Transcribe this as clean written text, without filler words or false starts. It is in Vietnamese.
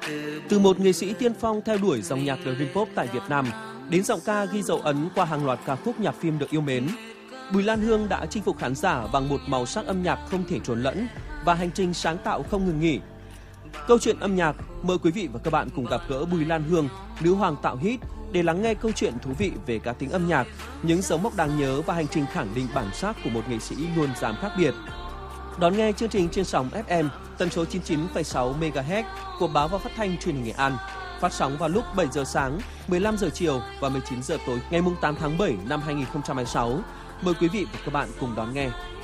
Từ một nghệ sĩ tiên phong theo đuổi dòng nhạc Dream Pop tại Việt Nam, đến giọng ca ghi dấu ấn qua hàng loạt ca khúc nhạc phim được yêu mến, Bùi Lan Hương đã chinh phục khán giả bằng một màu sắc âm nhạc không thể trộn lẫn và hành trình sáng tạo không ngừng nghỉ. Câu chuyện âm nhạc, mời quý vị và các bạn cùng gặp gỡ Bùi Lan Hương, nữ hoàng tạo hit, để lắng nghe câu chuyện thú vị về cá tính âm nhạc, những dấu mốc đáng nhớ và hành trình khẳng định bản sắc của một nghệ sĩ luôn dám khác biệt. Đón nghe chương trình trên sóng FM tần số 99,6 MHz của Báo và Phát thanh Truyền hình Nghệ An, phát sóng vào lúc 7 giờ sáng, 15 giờ chiều và 19 giờ tối ngày 8 tháng 7 năm 2026. Mời quý vị và các bạn cùng đón nghe.